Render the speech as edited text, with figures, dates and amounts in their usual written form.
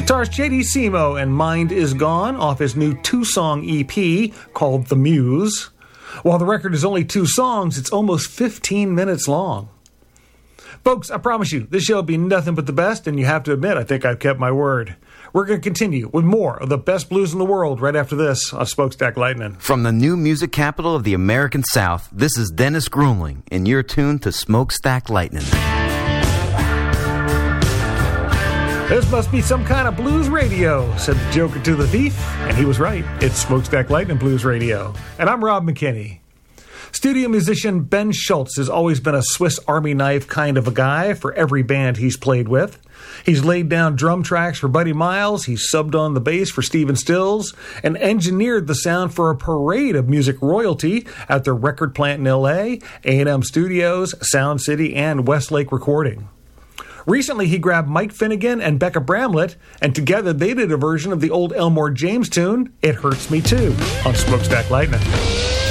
Guitarist J.D. Simo and Mind Is Gone off his new 2-song EP called The Muse. While the record is only 2 songs, it's almost 15 minutes long. Folks, I promise you, this show will be nothing but the best, and you have to admit, I think I've kept my word. We're going to continue with more of the best blues in the world right after this on Smokestack Lightning. From the new music capital of the American South, this is Dennis Grumling, and you're tuned to Smokestack Lightning. This must be some kind of blues radio, said the Joker to the thief, and he was right. It's Smokestack Lightning Blues Radio, and I'm Rob McKinney. Studio musician Ben Schultz has always been a Swiss Army knife kind of a guy for every band he's played with. He's laid down drum tracks for Buddy Miles, he's subbed on the bass for Stephen Stills, and engineered the sound for a parade of music royalty at their record plant in L.A., A&M Studios, Sound City, and Westlake Recording. Recently, he grabbed Mike Finnegan and Becca Bramlett, and together they did a version of the old Elmore James tune, It Hurts Me Too, on Smokestack Lightning.